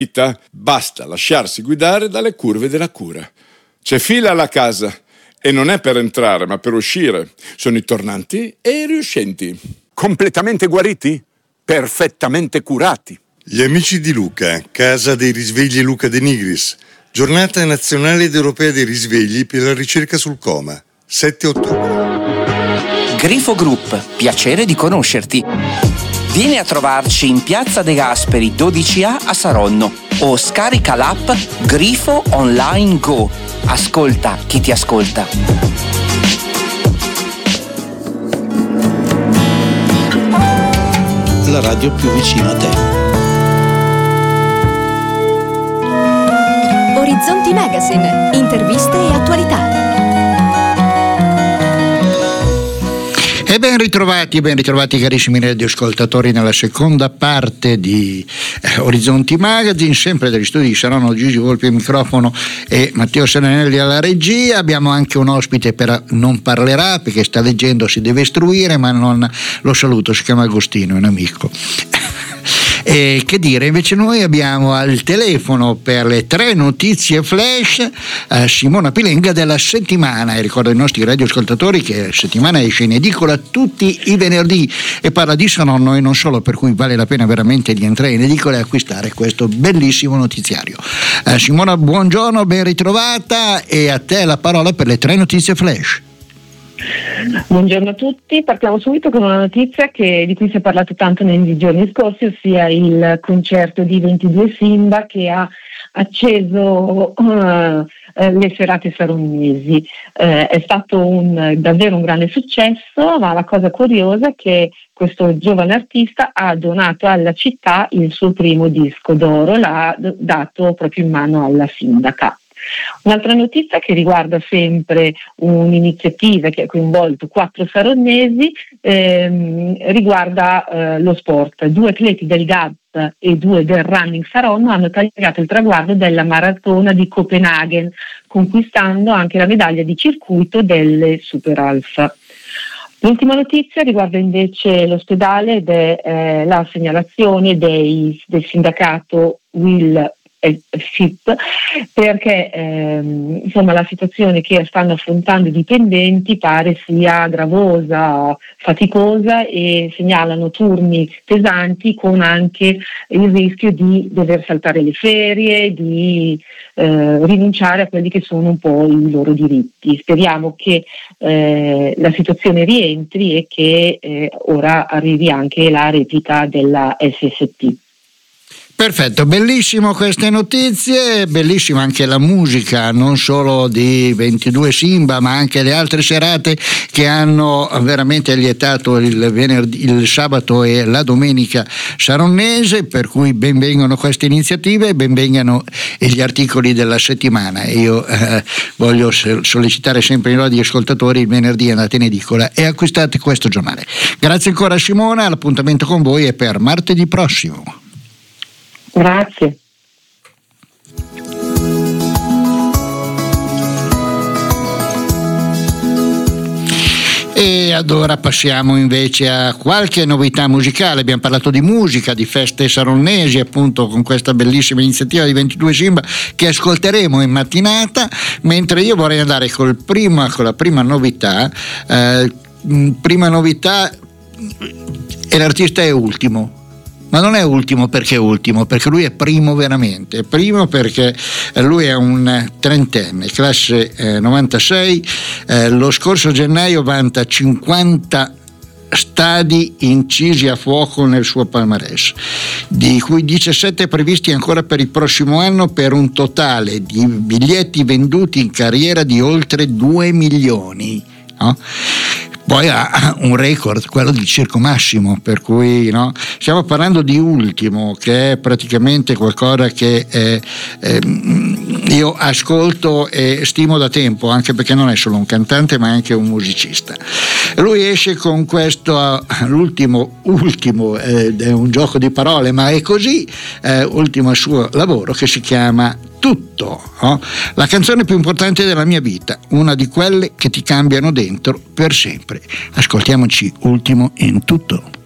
Basta lasciarsi guidare dalle curve della cura. C'è fila alla casa e non è per entrare ma per uscire. Sono i tornanti e i riuscenti. Completamente guariti? Perfettamente curati. Gli amici di Luca, Casa dei Risvegli Luca De Nigris, Giornata nazionale ed europea dei risvegli per la ricerca sul coma, 7 ottobre. Grifo Group, piacere di conoscerti. Vieni a trovarci in Piazza De Gasperi 12A a Saronno o scarica l'app Grifo Online Go. Ascolta chi ti ascolta. La radio più vicina a te. Orizzonti Magazine, interviste e attualità. E ben ritrovati carissimi radioascoltatori nella seconda parte di Orizzonti Magazine, sempre dagli studi di Saronno, Gigi Volpi al microfono e Matteo Serenelli alla regia. Abbiamo anche un ospite, non parlerà perché sta leggendo, si deve istruire, ma non lo saluto, si chiama Agostino, è un amico. E che dire, invece noi abbiamo al telefono per le 3 notizie flash Simona Pilenga della Settimana, e ricordo ai nostri radioascoltatori che la Settimana esce in edicola tutti i venerdì e parla di Saronno e non solo, per cui vale la pena veramente di entrare in edicola e acquistare questo bellissimo notiziario. Simona, buongiorno, ben ritrovata, e a te la parola per le 3 notizie flash. Buongiorno a tutti, partiamo subito con una notizia di cui si è parlato tanto nei giorni scorsi, ossia il concerto di 22 Simba che ha acceso le serate saronesi. È stato davvero un grande successo, ma la cosa curiosa è che questo giovane artista ha donato alla città il suo primo disco d'oro, l'ha dato proprio in mano alla sindaca. Un'altra notizia che riguarda sempre un'iniziativa che ha coinvolto 4 saronnesi riguarda lo sport. 2 atleti del GAP e 2 del Running Saronno hanno tagliato il traguardo della maratona di Copenaghen, conquistando anche la medaglia di circuito delle Super Alfa. L'ultima notizia riguarda invece l'ospedale ed è la segnalazione del sindacato Will FIP, perché la situazione che stanno affrontando i dipendenti pare sia gravosa, faticosa, e segnalano turni pesanti con anche il rischio di dover saltare le ferie, di rinunciare a quelli che sono un po' i loro diritti. Speriamo che la situazione rientri e che ora arrivi anche la replica della SST. Perfetto, bellissimo queste notizie, bellissima anche la musica, non solo di 22 Simba ma anche le altre serate che hanno veramente allietato il sabato e la domenica saronnese, per cui benvengano queste iniziative e benvengano gli articoli della settimana. Io voglio sollecitare sempre i nostri ascoltatori: il venerdì andate in edicola e acquistate questo giornale. Grazie ancora Simona, l'appuntamento con voi è per martedì prossimo. Grazie. E allora passiamo invece a qualche novità musicale. Abbiamo parlato di musica, di feste saronnesi, appunto, con questa bellissima iniziativa di 22 Simba che ascolteremo in mattinata, mentre io vorrei andare con la prima novità. Prima novità, e l'artista è Ultimo. Ma non è ultimo perché lui è primo veramente. Primo perché lui è un trentenne, classe 96, lo scorso gennaio vanta 50 stadi incisi a fuoco nel suo palmarès, di cui 17 previsti ancora per il prossimo anno, per un totale di biglietti venduti in carriera di oltre 2 milioni. No? Poi ha un record, quello del Circo Massimo, per cui stiamo parlando di Ultimo, che è praticamente qualcosa che io ascolto e stimo da tempo, anche perché non è solo un cantante ma anche un musicista. Lui esce con questo l'ultimo è un gioco di parole, ma è così, ultimo suo lavoro, che si chiama Tutto, la canzone più importante della mia vita, una di quelle che ti cambiano dentro per sempre. Ascoltiamoci Ultimo in Tutto.